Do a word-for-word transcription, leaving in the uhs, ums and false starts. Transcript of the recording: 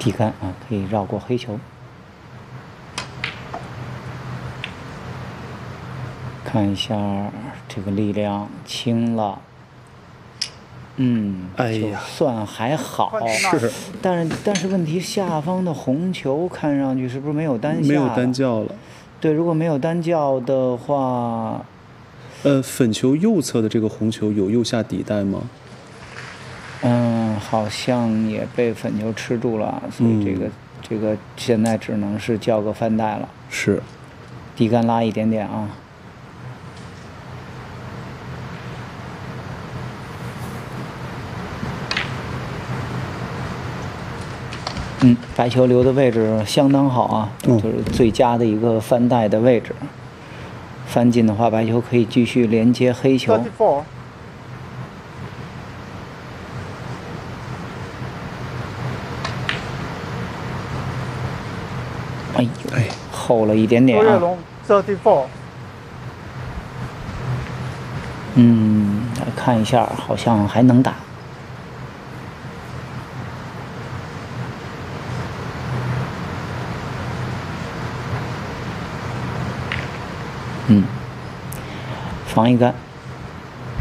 低杆啊，可以绕过黑球。看一下这个力量轻了，嗯， 哎呀， 算还好， 是， 但是但是问题下方的红球看上去是不是没有单下？ 没有单叫了。 对，如果没有单叫的话， 呃，粉球右侧的这个红球有右下底带吗？ 嗯，好像也被粉球吃住了，所以这个、嗯、这个现在只能是叫个翻带了。 是， 低杆拉一点点啊。嗯，白球留的位置相当好啊， 嗯、 就是最佳的一个翻带的位置。翻进的话，白球可以继续连接黑球。哎呦，哎，厚了一点点啊。嗯，来看一下，好像还能打。嗯，防一杆。